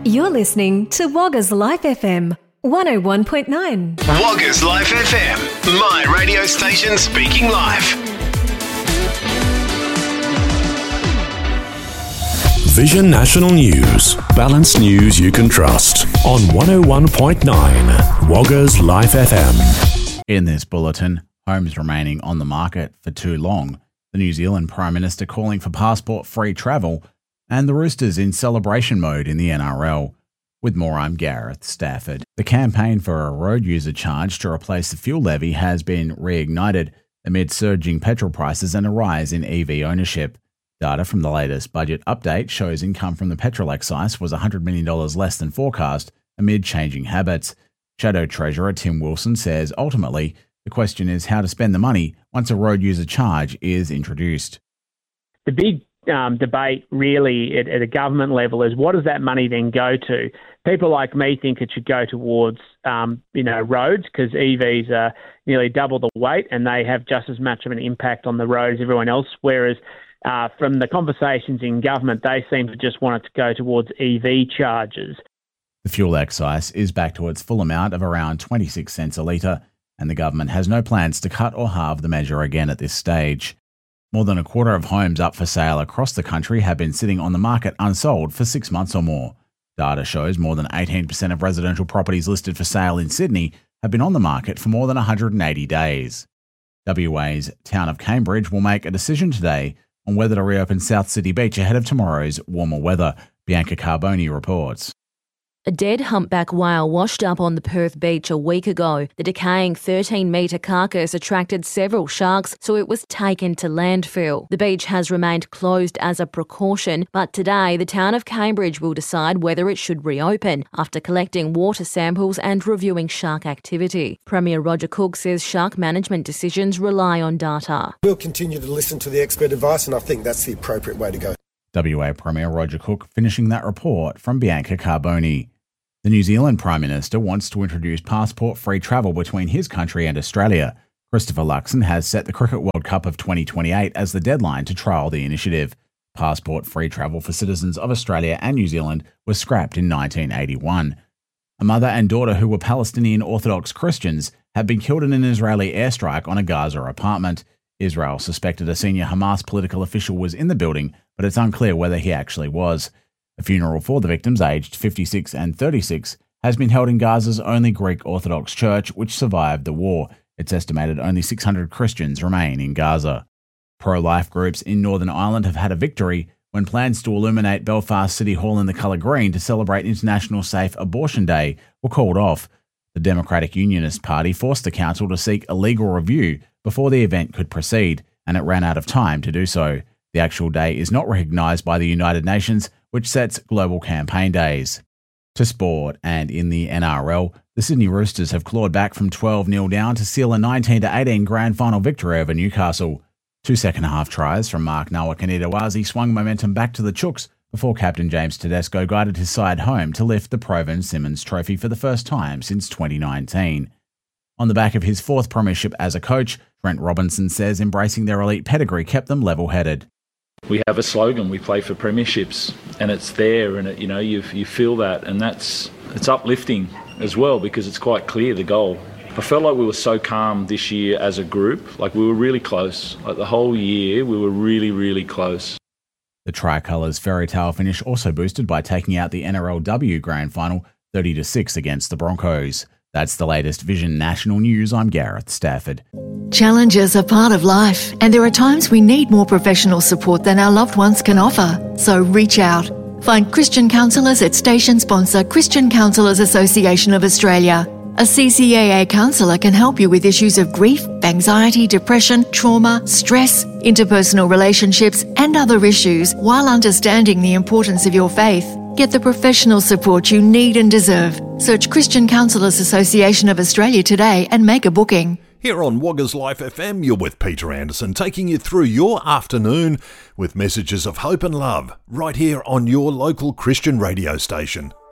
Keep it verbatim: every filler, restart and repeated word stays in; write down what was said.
You're listening to Woggers Life F M, one oh one point nine. Woggers Life F M, my radio station speaking life. Vision National News. Balanced news you can trust on one oh one point nine Woggers Life F M. In this bulletin, homes remaining on the market for too long, the New Zealand Prime Minister calling for passport-free travel, and the Roosters in celebration mode in the N R L. With more, I'm Gareth Stafford. The campaign for a road user charge to replace the fuel levy has been reignited amid surging petrol prices and a rise in E V ownership. Data from the latest budget update shows income from the petrol excise was one hundred million dollars less than forecast amid changing habits. Shadow Treasurer Tim Wilson says ultimately the question is how to spend the money once a road user charge is introduced. The big um, debate really at, at a government level is what does that money then go to? People like me think it should go towards um, you know roads because E Vs are nearly double the weight and they have just as much of an impact on the road as everyone else, whereas Uh, from the conversations in government, they seem to just want it to go towards E V charges. The fuel excise is back to its full amount of around twenty-six cents a litre, and the government has no plans to cut or halve the measure again at this stage. More than a quarter of homes up for sale across the country have been sitting on the market unsold for six months or more. Data shows more than eighteen percent of residential properties listed for sale in Sydney have been on the market for more than one hundred eighty days. W A's Town of Cambridge will make a decision today on whether to reopen South City Beach ahead of tomorrow's warmer weather, Bianca Carboni reports. A dead humpback whale washed up on the Perth beach a week ago. The decaying thirteen metre carcass attracted several sharks, so it was taken to landfill. The beach has remained closed as a precaution, but today the town of Cambridge will decide whether it should reopen after collecting water samples and reviewing shark activity. Premier Roger Cook says shark management decisions rely on data. We'll continue to listen to the expert advice, and I think that's the appropriate way to go. W A Premier Roger Cook finishing that report from Bianca Carboni. The New Zealand Prime Minister wants to introduce passport-free travel between his country and Australia. Christopher Luxon has set the Cricket World Cup of twenty twenty-eight as the deadline to trial the initiative. Passport-free travel for citizens of Australia and New Zealand was scrapped in nineteen eighty-one. A mother and daughter who were Palestinian Orthodox Christians have been killed in an Israeli airstrike on a Gaza apartment. Israel suspected a senior Hamas political official was in the building, but it's unclear whether he actually was. A funeral for the victims, aged fifty-six and thirty-six, has been held in Gaza's only Greek Orthodox church, which survived the war. It's estimated only six hundred Christians remain in Gaza. Pro-life groups in Northern Ireland have had a victory when plans to illuminate Belfast City Hall in the colour green to celebrate International Safe Abortion Day were called off. The Democratic Unionist Party forced the council to seek a legal review before the event could proceed, and it ran out of time to do so. The actual day is not recognised by the United Nations, which sets global campaign days. To sport, and in the N R L, the Sydney Roosters have clawed back from twelve nil down to seal a nineteen to eighteen grand final victory over Newcastle. Two second-half tries from Mark Nawaqanitawase swung momentum back to the Chooks before captain James Tedesco guided his side home to lift the Provan Simmons Trophy for the first time since twenty nineteen. On the back of his fourth premiership as a coach, Trent Robinson says embracing their elite pedigree kept them level-headed. We have a slogan, we play for premierships, and it's there, and it, you know you you feel that, and that's it's uplifting as well because it's quite clear the goal. I felt like we were so calm this year as a group, like we were really close. Like the whole year, we were really, really close. The Tricolours' fairy tale finish also boosted by taking out the N R L W Grand Final thirty to six against the Broncos. That's the latest Vision National News. I'm Gareth Stafford. Challenges are part of life, and there are times we need more professional support than our loved ones can offer. So reach out. Find Christian counsellors at station sponsor Christian Counsellors Association of Australia. A C C A A counsellor can help you with issues of grief, anxiety, depression, trauma, stress, interpersonal relationships, and other issues while understanding the importance of your faith. Get the professional support you need and deserve. Search Christian Counsellors Association of Australia today and make a booking. Here on Woggers Life F M, you're with Peter Anderson, taking you through your afternoon with messages of hope and love, right here on your local Christian radio station.